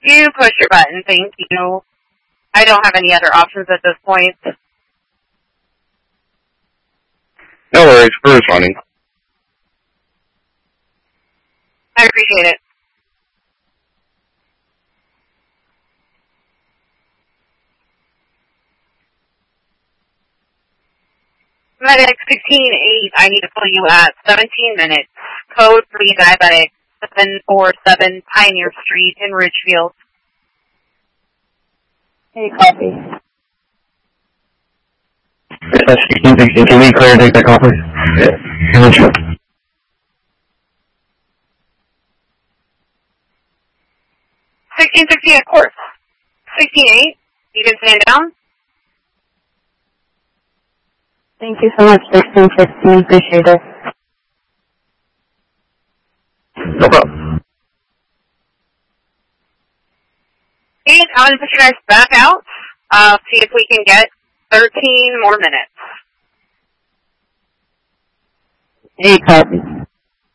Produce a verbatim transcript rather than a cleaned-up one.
You push your button, thank you. I don't have any other options at this point. No worries, we're responding. I appreciate it. Medic sixteen eight, I need to pull you at seventeen minutes. Code three diabetic, seven four seven Pioneer Street in Ridgefield. Hey, copy. That's sixteen sixteen, can we clear and take that call, please? Yeah. sixteen sixteen, of course. sixteen eight, you can stand down. Thank you so much, sixteen sixteen. Appreciate it. No problem. And I'm going to put you guys back out. Uh, see if we can get thirteen more minutes. Hey, copy.